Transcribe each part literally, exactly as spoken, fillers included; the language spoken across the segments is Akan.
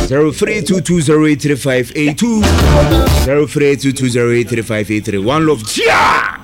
zero three two two zero eight three five eight two zero three two two zero eight three five eight three. One love. Yeah.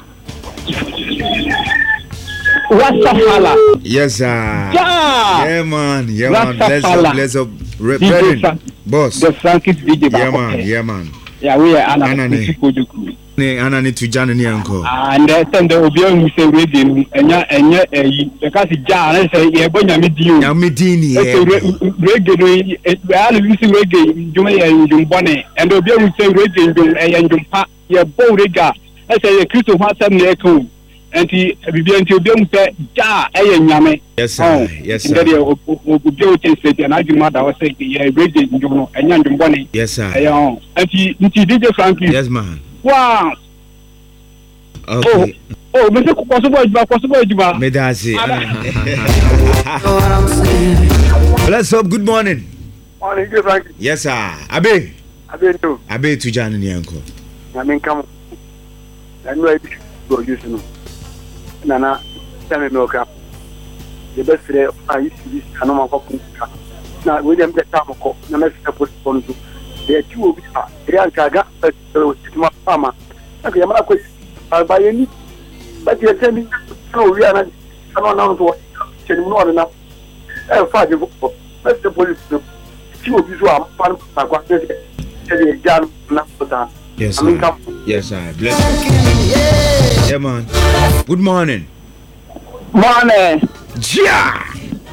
Rastafala. Yes, sir. Yeah. Yeah, man. Yeah, man. Let's up, let's up. Re- Boss. The Frankie's D J. Yeah, man. Yeah, man. Yeah, we are Anani. Ne Anani to Jan ni uncle. And then the Obion say reading and ya and ya because Jan say yeah when you meet you. Ya medini. Reggae we are using reggae Jumaya in Jumbone and the Obion say reggae and Jumpa yeah bo regga. I say Christo Hasan Neko. And the Bibian to Bion say Ja a Yame. Yes, sir. Yes, sir. And I do not was saying yeah reggae and Jumbone. Yes, sir. And he D J Frankie. Yes, man. Wow. Okay. Oh, oh, Mister Possible, possible, Medasi. Bless up. Good morning. Morning, good Frank. Yes, sir. Abe. Abe too. Abe to Jan ni uncle. I mean, come. I know I go use no. Nana, tell me no cap. The best day I used to this. I know my fucking car. Now we them get time ko. Na me se postpone to. The two will be ah. Real kaga. So my farmer. Okay, I'm not going to buy any. But you're telling me, no, we are not. I don't know what you're not enough. I'm fine. Let's the police. She will be so I'm fun. I got this. Yes, sir. Yes, sir. Bless you. Yeah, man. Good morning. Morning. Yeah.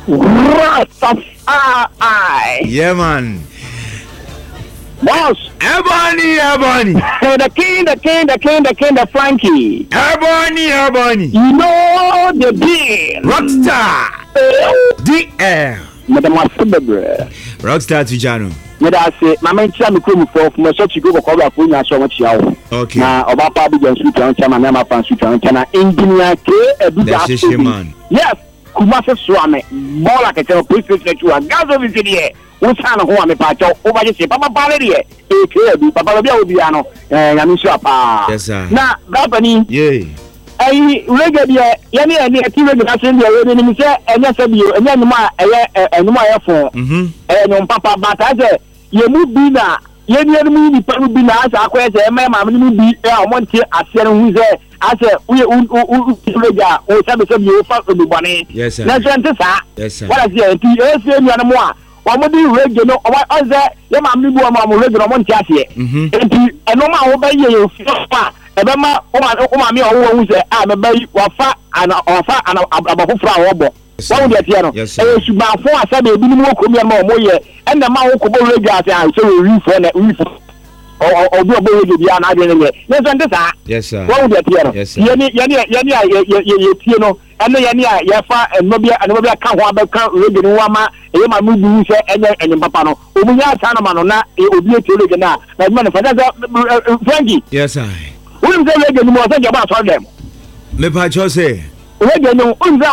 Rastafari. Yeah, man. Boss. Ebony, Ebony. The king, the king, the king, the king, the Frankie. Ebony, Ebony. You know the bean. Rockstar. D L. Madam Master. Rockstar to Jano. Meda say, my man tell me come for my church go for cover for you so much yawo. Okay. Na oba pa bi jansu twan chama na ma fan su twan chana engineer K Edu man. Yes, kuma se so ame. Bola ke tell police station to a gas office here. We san ho ame pa cho over je papa pa le here. E K Edu papa bi obi ano. Eh ya mi so apa. Yes sir. Na dabani. Yeah. Ai rega dia ya ni ani ati rega na se dia we ni se enya se bio enya numa eye enuma ye fo. Mhm. Eh no papa bata je ye mu bi na ye ni mu ni pa bi na asa akwa se e ma ma mu bi e o monte ase no hu se ase we u rega o sabe se bi o fa o bone. Yes sir. Na gente sa. Yes sir. What is it? E se ni anu a o mo di rega no o ze ye ma mu bi o ma mo rega no monte ase. Mhm. Enti enoma wo ba ye ye fa ebe ma o ma mi o wo hu se a me ba yi wa fa ana o fa ana abafofra a wo bo wa wo de tie no e suba fo asa be bi ni mo ko mi ma o mo ye ene ma wo ko bo rega ase a so we ri fo na ri fo o o do bo rega bia na ade ne ne so nde sa. Yes sir. Wa wo de tie no ye ni ye ni ye ni ye ye tie no ene ye ni a ye fa eno bia eno bia ka ho abeka rega ni wa ma e ma mu bu se enye enye papa no o mu nya asa na ma no na obi e tie rega na na ma ne fa da Frankie. Yes sir. Who is the reggae? You must think about them. Me pa cho say. Reggae, no,